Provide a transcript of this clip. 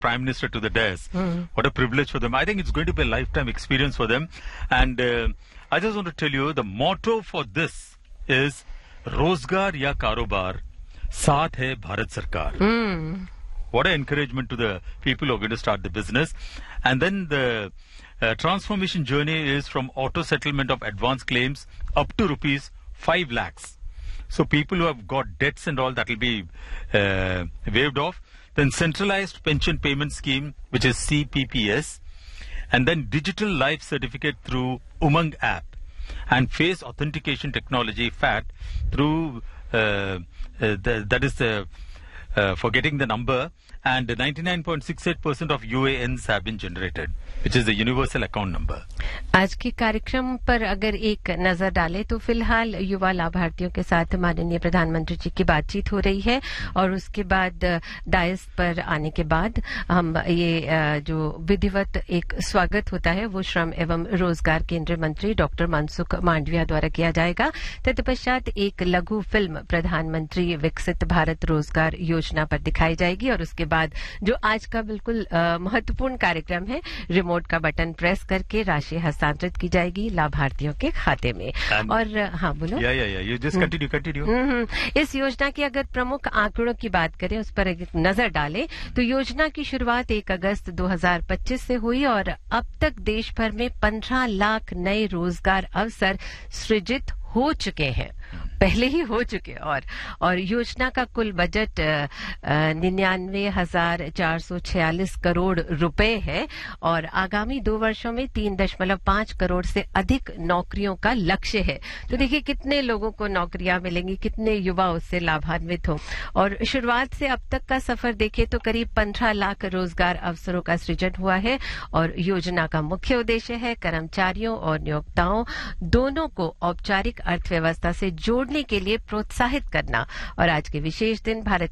Prime Minister to the dais. What a privilege for them. I think it's going to be a lifetime experience for them. And I just want to tell you, the motto for this is Rozgar ya Karobar, Saath hai Bharat Sarkar. What an encouragement to the people who are going to start the business. And then the transformation journey is from auto settlement of advance claims up to rupees 5 lakhs. So people who have got debts and all, that will be waived off. Then centralized pension payment scheme, which is CPPS. And then digital life certificate through Umang app. And face authentication technology, FAT, through, that is the, for getting the number. And 99.68% of UANs have been generated, which is the universal account number. आज के कार्यक्रम पर अगर एक नजर डालें तो फिलहाल युवा लाभार्थियों के साथ माननीय प्रधानमंत्री जी की बातचीत हो रही है और उसके बाद डायस पर आने के बाद हम ये जो विधिवत एक स्वागत होता है वो श्रम एवं रोजगार केंद्रीय मंत्री डॉक्टर मनसुख मांडविया द्वारा किया जाएगा। तत्पश्चात एक लघु फिल्म प्रधानमंत्री विकसित भारत रोजगार योजना पर दिखाई जाएगी और उसके बाद जो आज का बिल्कुल महत्वपूर्ण कार्यक्रम है, रिमोट का बटन प्रेस करके राशि हस्तांतरित की जाएगी लाभार्थियों के खाते में। और हाँ बोलो। You just continue. इस योजना की अगर प्रमुख आंकड़ों की बात करें, उस पर एक नजर डालें तो योजना की शुरुआत 1 अगस्त 2025 से हुई और अब तक देश भर में 15 लाख नए रोजगार अवसर सृजित हो चुके हैं, पहले ही हो चुके। और योजना का कुल बजट 99,446 करोड़ रुपए है और आगामी 2 वर्षों में 3.5 करोड़ से अधिक नौकरियों का लक्ष्य है। तो देखिए कितने लोगों को नौकरियां मिलेंगी, कितने युवा उससे लाभान्वित हो। और शुरुआत से अब तक का सफर देखें तो करीब 15 लाख रोजगार अवसरों का सृजन हुआ है और योजना का मुख्य उद्देश्य है कर्मचारियों और नियोक्ताओं दोनों को औपचारिक अर्थव्यवस्था से जोड़ने के लिए प्रोत्साहित करना। और आज के विशेष दिन भारत